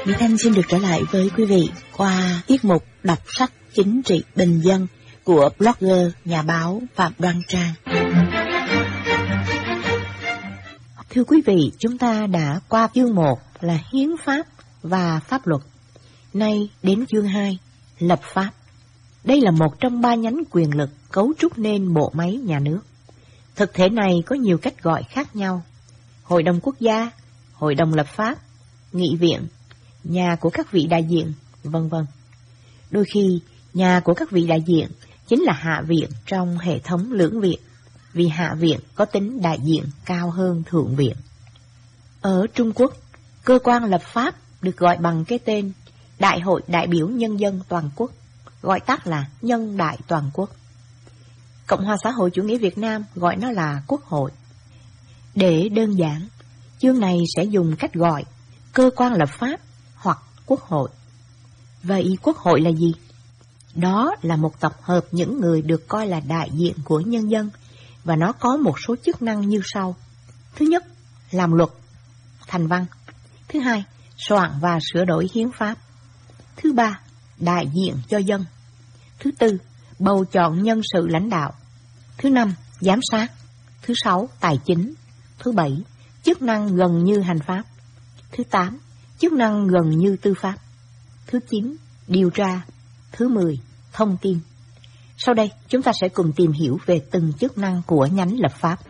Mỹ Thanh xin được trở lại với quý vị qua tiết mục đọc sách chính trị bình dân của blogger, nhà báo Phạm Đoan Trang. Thưa quý vị, chúng ta đã qua chương 1 là hiến pháp và pháp luật. Nay đến chương 2, lập pháp. Đây là một trong 3 nhánh quyền lực cấu trúc nên bộ máy nhà nước. Thực thể này có nhiều cách gọi khác nhau: Hội đồng quốc gia, Hội đồng lập pháp, Nghị viện, nhà của các vị đại diện, vân vân. Đôi khi, nhà của các vị đại diện chính là hạ viện trong hệ thống lưỡng viện, vì hạ viện có tính đại diện cao hơn thượng viện. Ở Trung Quốc, cơ quan lập pháp được gọi bằng cái tên Đại hội đại biểu nhân dân toàn quốc, gọi tắt là Nhân đại toàn quốc. Cộng hòa xã hội chủ nghĩa Việt Nam gọi nó là Quốc hội. Để đơn giản, chương này sẽ dùng cách gọi cơ quan lập pháp hoặc Quốc hội. Vậy Quốc hội là gì? Đó là một tập hợp những người được coi là đại diện của nhân dân, và nó có một số chức năng như sau. Thứ nhất, làm luật, thành văn. Thứ hai, soạn và sửa đổi hiến pháp. Thứ ba, đại diện cho dân. Thứ tư, bầu chọn nhân sự lãnh đạo. Thứ năm, giám sát. Thứ sáu, tài chính. Thứ bảy, chức năng gần như hành pháp. Thứ 8, chức năng gần như tư pháp. Thứ 9, điều tra. Thứ 10, thông tin. Sau đây, chúng ta sẽ cùng tìm hiểu về từng chức năng của nhánh lập pháp.